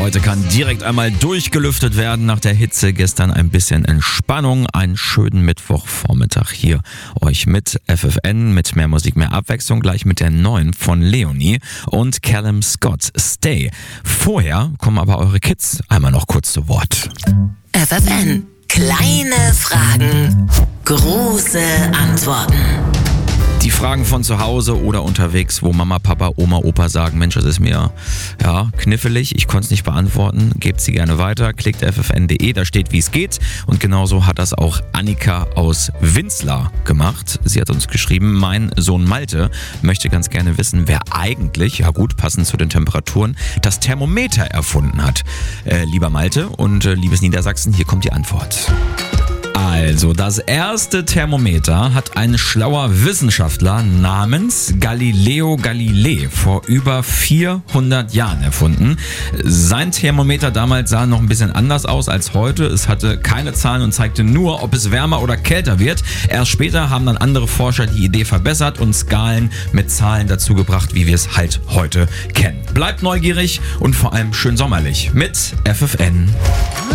Heute kann direkt einmal durchgelüftet werden nach der Hitze. Gestern ein bisschen Entspannung. Einen schönen Mittwochvormittag hier euch mit FFN, mit mehr Musik, mehr Abwechslung. Gleich mit der neuen von Leonie und Callum Scott, Stay. Vorher kommen aber eure Kids einmal noch kurz zu Wort. FFN. Kleine Fragen, große Antworten. Die Fragen von zu Hause oder unterwegs, wo Mama, Papa, Oma, Opa sagen, Mensch, das ist mir knifflig, ich konnte es nicht beantworten, gebt sie gerne weiter, klickt ffn.de, da steht, wie es geht. Und genauso hat das auch Annika aus Winzlar gemacht. Sie hat uns geschrieben, mein Sohn Malte möchte ganz gerne wissen, wer eigentlich, passend zu den Temperaturen, das Thermometer erfunden hat. Lieber Malte und liebes Niedersachsen, hier kommt die Antwort. Also, das erste Thermometer hat ein schlauer Wissenschaftler namens Galileo Galilei vor über 400 Jahren erfunden. Sein Thermometer damals sah noch ein bisschen anders aus als heute. Es hatte keine Zahlen und zeigte nur, ob es wärmer oder kälter wird. Erst später haben dann andere Forscher die Idee verbessert und Skalen mit Zahlen dazu gebracht, wie wir es halt heute kennen. Bleibt neugierig und vor allem schön sommerlich mit FFN.